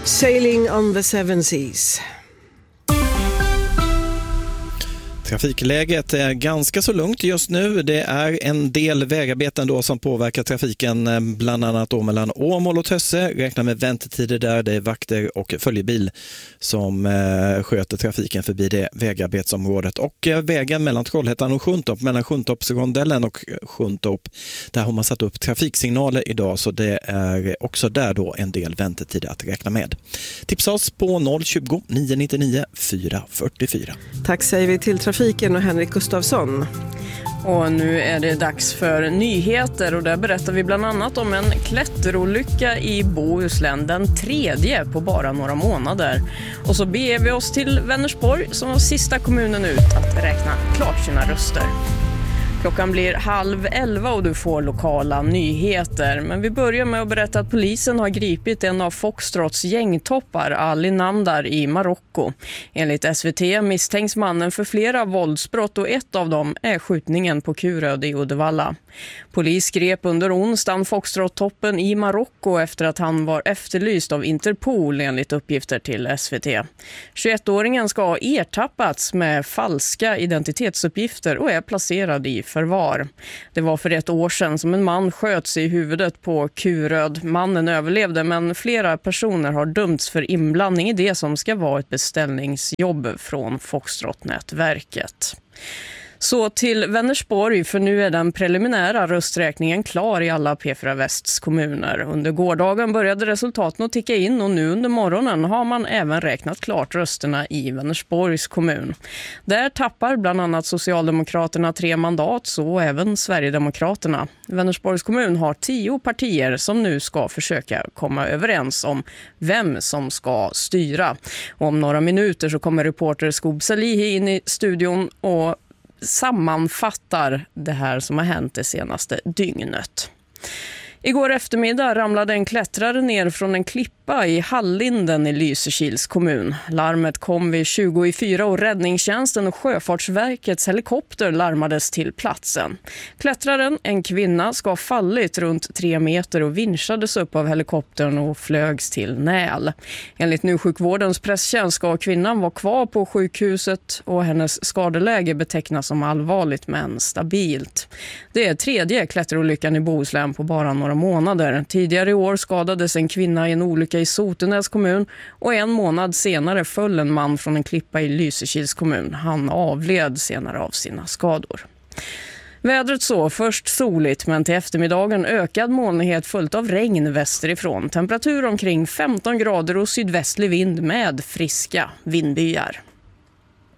Sailing on the Seven Seas. Trafikläget är ganska så lugnt just nu. Det är en del vägarbeten då som påverkar trafiken, bland annat då mellan Åmål och Tösse. Räknar med väntetider där. Det är vakter och följebil som sköter trafiken förbi det vägarbetsområdet. Och vägen mellan Trollhättan och Sjuntorp, mellan Sjuntorpsrondellen och Sjuntorp, där har man satt upp trafiksignaler idag, så det är också där då en del väntetider att räkna med. Tipsa oss på 020 999 444. Tack säger vi till trafiken och Henrik Gustafsson. Och nu är det dags för nyheter och där berättar vi bland annat om en klätterolycka i Bohuslän, den 3:e på bara några månader. Och så beger vi oss till Vänersborg som var sista kommunen ut att räkna klart sina röster. Klockan blir 10:30 och du får lokala nyheter. Men vi börjar med att berätta att polisen har gripit en av Foxtrots gängtoppar, Ali Namdar, i Marocko. Enligt SVT misstänks mannen för flera våldsbrott och ett av dem är skjutningen på Kuröd i Uddevalla. Polis grep under onsdagen Foxtrot-toppen i Marocko efter att han var efterlyst av Interpol enligt uppgifter till SVT. 21-åringen ska ha ertappats med falska identitetsuppgifter och är placerad i förvar. Det var för ett år sedan som en man sköts i huvudet på Kuröd. Mannen överlevde, men flera personer har dömts för inblandning i det som ska vara ett beställningsjobb från Foxtrot-nätverket. Så till Vänersborg, för nu är den preliminära rösträkningen klar i alla P4 Västs kommuner. Under gårdagen började resultaten att ticka in och nu under morgonen har man även räknat klart rösterna i Vänersborgs kommun. Där tappar bland annat Socialdemokraterna 3 mandat, så även Sverigedemokraterna. Vänersborgs kommun har 10 partier som nu ska försöka komma överens om vem som ska styra. Och om några minuter så kommer reporter Skob Salihi in i studion och sammanfattar det här som har hänt det senaste dygnet. Igår eftermiddag ramlade en klättrare ner från en klippa i Hallinden i Lysekils kommun. Larmet kom vid 20:04 och räddningstjänsten och Sjöfartsverkets helikopter larmades till platsen. Klättraren, en kvinna, ska ha fallit runt 3 meter och vinschades upp av helikoptern och flögs till Näl. Enligt Nusjukvårdens presstjänst ska kvinnan vara kvar på sjukhuset och hennes skadeläge betecknas som allvarligt men stabilt. Det är 3:e klätterolyckan i Bohuslän på bara några månader. Tidigare i år skadades en kvinna i en olycka i Sotenäs kommun och en månad senare föll en man från en klippa i Lysekils kommun. Han avled senare av sina skador. Vädret så, först soligt men till eftermiddagen ökad molnighet följt av regn västerifrån. Temperatur omkring 15 grader och sydvästlig vind med friska vindbyar.